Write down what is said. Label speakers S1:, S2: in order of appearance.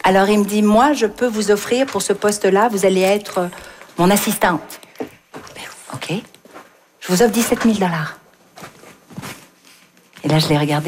S1: Alors il me dit, moi, je peux vous offrir pour ce poste-là, vous allez être mon assistante. Ben, OK. Je vous offre $17 000. Et là, je l'ai regardé.